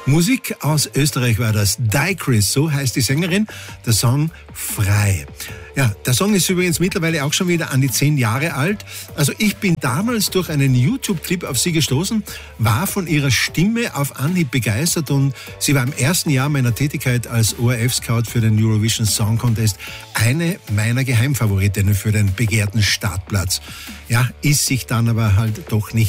Musik aus Österreich war das. Chris, so heißt die Sängerin. Der Song Frei. Ja, der Song ist übrigens mittlerweile auch schon wieder an die 10 Jahre alt. Also ich bin damals durch einen YouTube-Clip auf sie gestoßen, war von ihrer Stimme auf Anhieb begeistert und sie war im ersten Jahr meiner Tätigkeit als ORF-Scout für den Eurovision Song Contest eine meiner Geheimfavoritinnen für den begehrten Startplatz. Ja, ist sich dann aber halt doch nicht